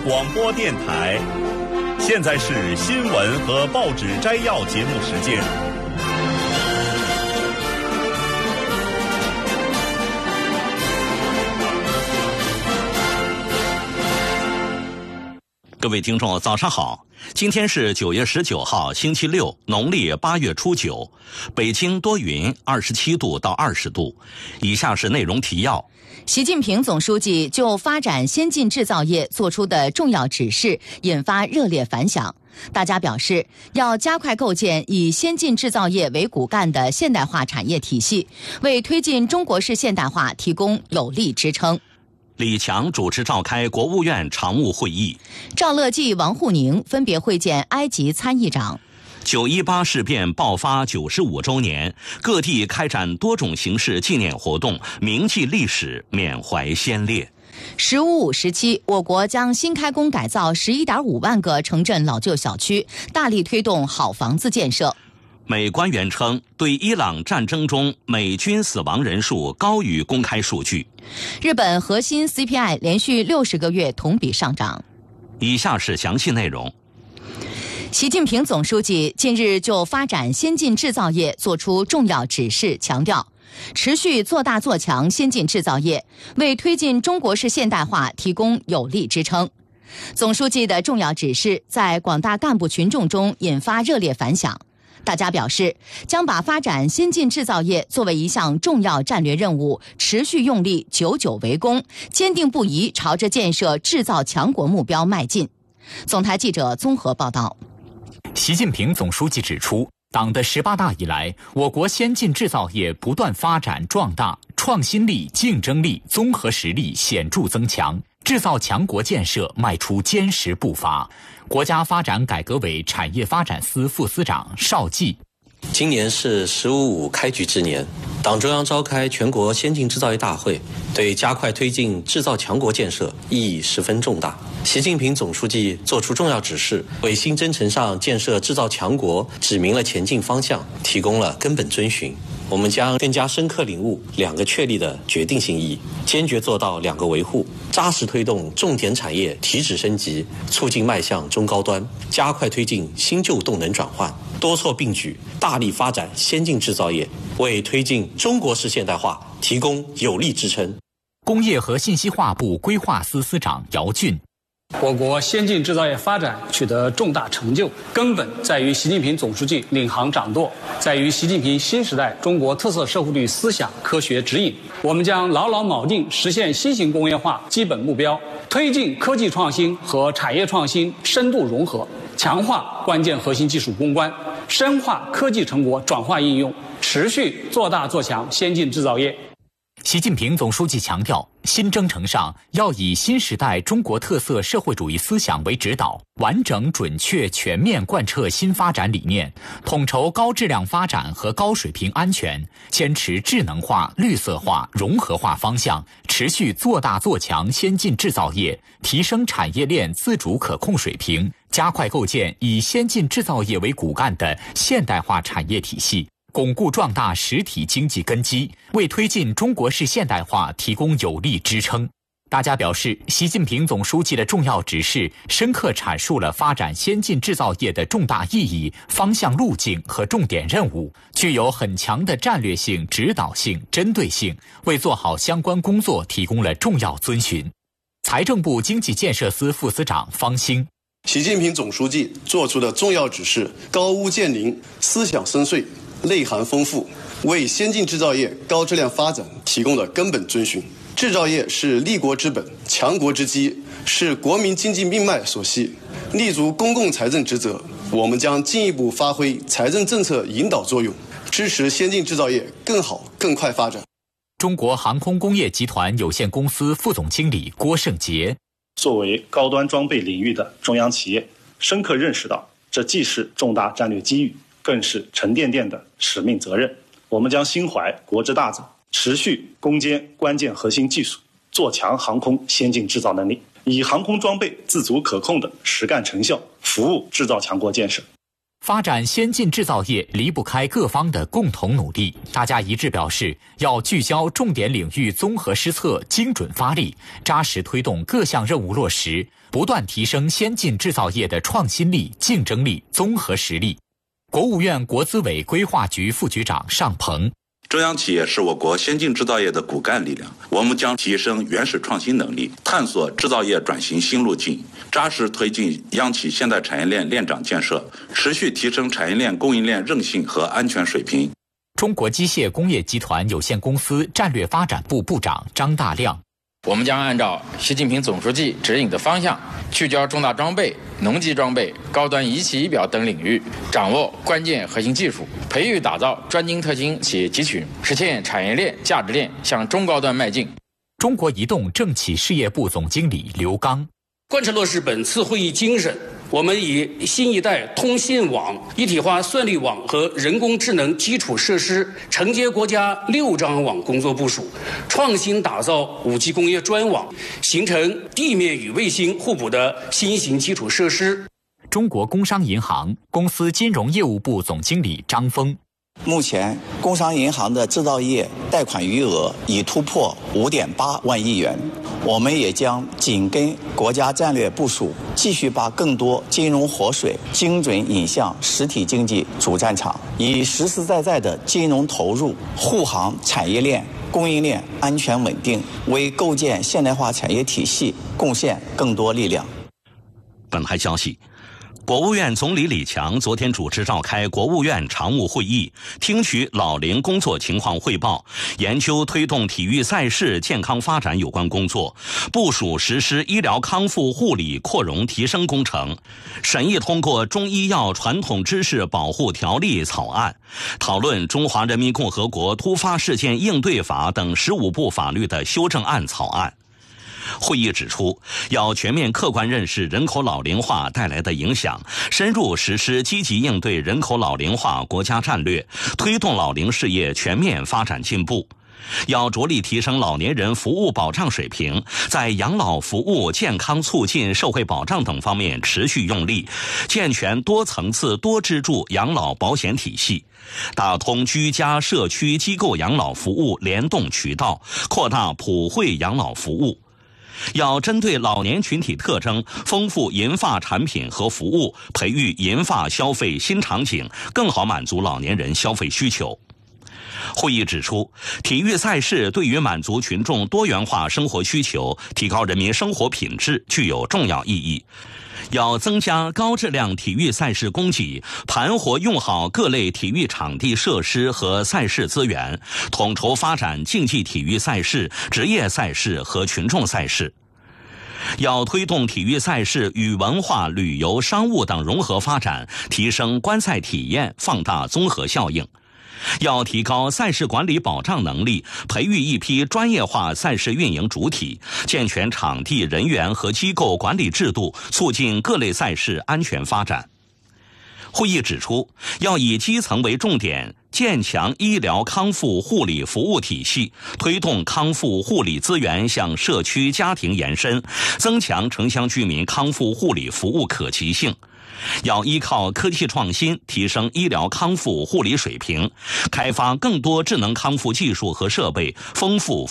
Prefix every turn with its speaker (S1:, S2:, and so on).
S1: 广播电台，现在是新闻和报纸摘要节目时间。
S2: 各位听众早上好，今天是9月19号星期六，农历8月初9，北京多云，27度到20度。以下是内容提要。
S3: 习近平总书记就发展先进制造业作出的重要指示引发热烈反响。大家表示，要加快构建以先进制造业为骨干的现代化产业体系，为推进中国式现代化提供有力支撑。
S2: 李强主持召开国务院常务会议，
S3: 赵乐际、王沪宁分别会见埃及参议长。
S2: 9·18事变爆发95周年，各地开展多种形式纪念活动，铭记历史，缅怀先烈。
S3: 15-5时期，我国将新开工改造11.5万个城镇老旧小区，大力推动好房子建设。
S2: 美官员称，对伊朗战争中美军死亡人数高于公开数据。
S3: 日本核心 CPI 连续60个月同比上涨。
S2: 以下是详细内容。
S3: 习近平总书记近日就发展先进制造业作出重要指示，强调持续做大做强先进制造业，为推进中国式现代化提供有力支撑。总书记的重要指示在广大干部群众中引发热烈反响。大家表示，将把发展先进制造业作为一项重要战略任务，持续用力，久久为功，坚定不移朝着建设制造强国目标迈进。总台记者综合报道。
S4: 习近平总书记指出，党的18大以来，我国先进制造业不断发展壮大，创新力、竞争力、综合实力显著增强，制造强国建设迈出坚实步伐。国家发展改革委产业发展司副司长邵季，
S5: 今年是15-5开局之年，党中央召开全国先进制造业大会，对加快推进制造强国建设意义十分重大。习近平总书记作出重要指示，为新征程上建设制造强国指明了前进方向，提供了根本遵循。我们将更加深刻领悟2个确立的决定性意义，坚决做到2个维护，扎实推动重点产业提质升级，促进迈向中高端，加快推进新旧动能转换，多措并举，大力发展先进制造业，为推进中国式现代化提供有力支撑。
S4: 工业和信息化部规划司司长姚俊，
S6: 我国先进制造业发展取得重大成就，根本在于习近平总书记领航掌舵，在于习近平新时代中国特色社会主义思想科学指引。我们将牢牢铆定实现新型工业化基本目标，推进科技创新和产业创新深度融合，强化关键核心技术攻关，深化科技成果转化应用，持续做大做强先进制造业。
S4: 习近平总书记强调，新征程上要以新时代中国特色社会主义思想为指导，完整、准确、全面贯彻新发展理念，统筹高质量发展和高水平安全，坚持智能化、绿色化、融合化方向，持续做大做强先进制造业，提升产业链自主可控水平，加快构建以先进制造业为骨干的现代化产业体系，巩固壮大实体经济根基，为推进中国式现代化提供有力支撑。大家表示，习近平总书记的重要指示深刻阐述了发展先进制造业的重大意义、方向路径和重点任务，具有很强的战略性、指导性、针对性，为做好相关工作提供了重要遵循。财政部经济建设司副司长方兴，
S7: 习近平总书记作出的重要指示高屋建瓴，思想深邃，内涵丰富，为先进制造业高质量发展提供了根本遵循。制造业是立国之本、强国之基，是国民经济命脉所系。立足公共财政职责，我们将进一步发挥财政政策引导作用，支持先进制造业更好、更快发展。
S4: 中国航空工业集团有限公司副总经理郭胜杰，
S8: 作为高端装备领域的中央企业，深刻认识到这既是重大战略机遇，更是沉甸甸的使命责任。我们将心怀国之大责，持续攻坚关键核心技术，做强航空先进制造能力，以航空装备自主可控的实干成效服务制造强国建设。
S4: 发展先进制造业离不开各方的共同努力，大家一致表示要聚焦重点领域综合施策，精准发力，扎实推动各项任务落实，不断提升先进制造业的创新力、竞争力、综合实力。国务院国资委规划局副局长尚鹏。
S9: 中央企业是我国先进制造业的骨干力量，我们将提升原始创新能力，探索制造业转型新路径，扎实推进央企现代产业链链长建设，持续提升产业链供应链韧性和安全水平。
S4: 中国机械工业集团有限公司战略发展部部长张大亮。
S10: 我们将按照习近平总书记指引的方向，聚焦重大装备、农机装备、高端仪器仪表等领域，掌握关键核心技术，培育打造专精特新企业集群，实现产业链价值链向中高端迈进。
S4: 中国移动政企事业部总经理刘刚。
S11: 贯彻落实本次会议精神，我们以新一代通信网、一体化算力网和人工智能基础设施承接国家6张网工作部署，创新打造5G 工业专网，形成地面与卫星互补的新型基础设施。
S4: 中国工商银行公司金融业务部总经理张峰。
S12: 目前，工商银行的制造业贷款余额已突破5.8万亿元。我们也将紧跟国家战略部署，继续把更多金融活水精准引向实体经济主战场，以实实在在的金融投入护航产业链、供应链安全稳定，为构建现代化产业体系贡献更多力量。
S2: 本台消息，国务院总理李强昨天主持召开国务院常务会议，听取老龄工作情况汇报，研究推动体育赛事健康发展有关工作，部署实施医疗康复护理扩容提升工程，审议通过《中医药传统知识保护条例》草案，讨论《中华人民共和国突发事件应对法》等15部法律的修正案草案。会议指出，要全面客观认识人口老龄化带来的影响，深入实施积极应对人口老龄化国家战略，推动老龄事业全面发展进步。要着力提升老年人服务保障水平，在养老服务、健康促进、社会保障等方面持续用力，健全多层次多支柱养老保险体系，打通居家、社区、机构养老服务联动渠道，扩大普惠养老服务。要针对老年群体特征，丰富银发产品和服务，培育银发消费新场景，更好满足老年人消费需求。会议指出，体育赛事对于满足群众多元化生活需求、提高人民生活品质具有重要意义。要增加高质量体育赛事供给，盘活用好各类体育场地设施和赛事资源，统筹发展竞技体育赛事、职业赛事和群众赛事。要推动体育赛事与文化、旅游、商务等融合发展，提升观赛体验，放大综合效应。要提高赛事管理保障能力，培育一批专业化赛事运营主体，健全场地、人员和机构管理制度，促进各类赛事安全发展。会议指出，要以基层为重点，建强医疗康复护理服务体系，推动康复护理资源向社区家庭延伸，增强城乡居民康复护理服务可及性。要依靠科技创新提升医疗康复护理水平，开发更多智能康复技术和设备，丰富